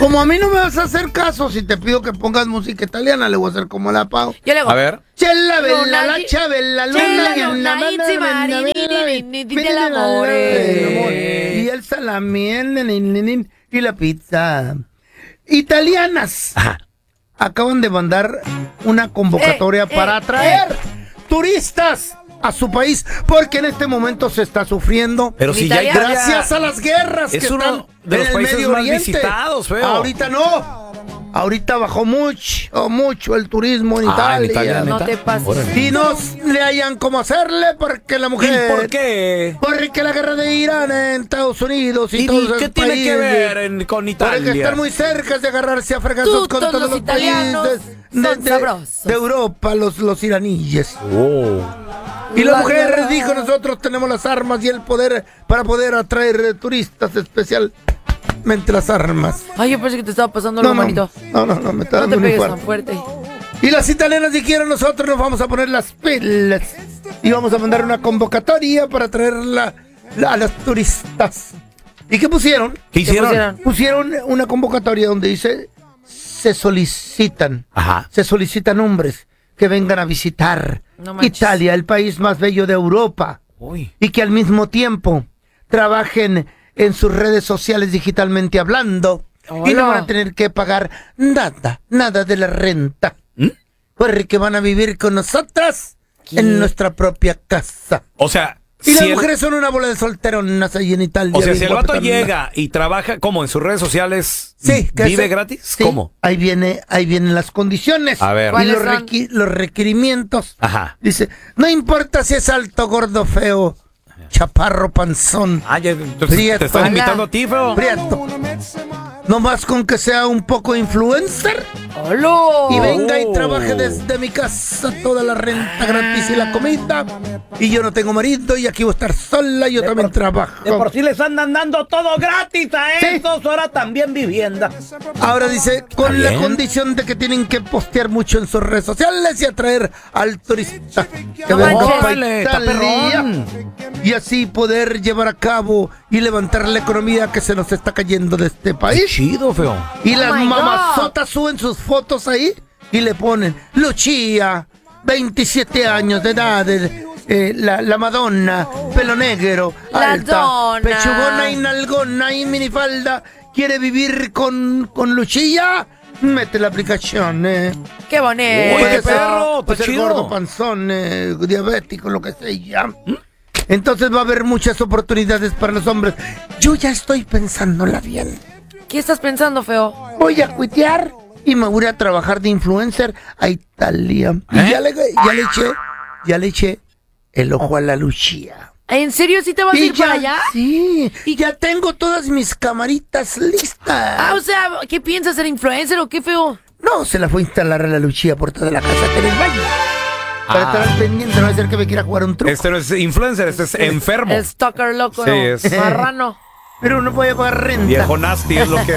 Como a mí no me vas a hacer caso, si te pido que pongas música italiana, le voy a hacer como la Pau. Yo le hago. A ver. Chella bella la chabella luna y el salami y la pizza. Italianas. Ajá. Acaban de mandar una convocatoria para atraer turistas a su país, porque en este momento se está sufriendo. Pero si ya hay gracias a las guerras que es uno están de los en el países Medio más Oriente. visitados, feo. Ahorita no. Ahorita bajó mucho el turismo en Italia. En Italia, No ¿neta? te pases. Órale. Y no le hayan cómo hacerle porque la mujer. ¿Y por qué? Porque la guerra de Irán en Estados Unidos y ¿Y todos qué esos tiene países, que ver con Italia? Porque están muy cerca de agarrarse a fregazos con todos los italianos países son sabrosos. de Europa, los iraníes. Oh. Y la mujer dijo, nosotros tenemos las armas y el poder para poder atraer turistas, especialmente las armas. Ay, yo pensé que te estaba pasando algo, manito. No, me está No te dando muy pegues tan fuerte. fuerte. Y las italianas dijeron, nosotros nos vamos a poner las pilas y vamos a mandar una convocatoria para traer a las turistas. ¿Y qué pusieron? ¿Qué hicieron? Pusieron una convocatoria donde dice, se solicitan hombres que vengan a visitar No manches. Italia, el país más bello de Europa, Uy. y que al mismo tiempo trabajen en sus redes sociales digitalmente hablando. Hola. Y no van a tener que pagar nada de la renta. Porque van a vivir con nosotras en nuestra propia casa. O sea, Y las mujeres son una bola de solteronas ahí en Italia. O sea, bien si el vato guapetonas. llega y trabaja, ¿cómo? ¿En sus redes sociales? Sí, que ¿Vive eso- gratis? sí, ¿Cómo? Ahí vienen las condiciones. A ver. Y ¿Cuáles los, son? los requerimientos. Ajá. Dice, no importa si es alto, gordo, feo, chaparro, panzón, Ah, ya, entonces Prieto. te están Hola. invitando a ti, feo. prieto. No más con que sea un poco influencer ¡Hola! y venga y trabaje desde mi casa toda la renta gratis y la comida. Y yo no tengo marido y aquí voy a estar sola, yo también trabajo. De por sí les andan dando todo gratis a Sí. estos, ahora también vivienda. Ahora dice, con Está la bien. condición de que tienen que postear mucho en sus redes sociales y atraer al turista que No venga manches. para Órale, está Italia. perrón. Y así poder llevar a cabo y levantar la economía que se nos está cayendo de este Qué país. chido, feo. Y las Oh my mamazotas suben sus fotos ahí y le ponen Lucía, 27 años de edad, la Madonna, pelo negro, La alta, donna. pechugona y nalgona y minifalda, quiere vivir con Lucía. Mete la aplicación, ¡Qué bonito! Oye, Puede ser, perro, puede está ser chido. gordo, panzón, diabético, lo que sea. Entonces va a haber muchas oportunidades para los hombres. Yo ya estoy pensándola bien. ¿Qué estás pensando, feo? Voy a cuitear y me voy a trabajar de influencer a Italia. Y ¿Eh? ya le eché el ojo a la Lucía. ¿En serio sí te vas a ir para allá? Sí, y ya tengo todas mis camaritas listas. Ah, o sea, ¿qué piensas? ¿Ser influencer o qué, feo? No, se la fue a instalar a la Lucía por toda la casa en el baño. Para estar al pendiente, no va a ser que me quiera jugar un truco. Este no es influencer, este es enfermo. Stalker loco, Sí, ¿no? es- Marrano. Pero no voy a pagar renta. Viejo nasty es lo que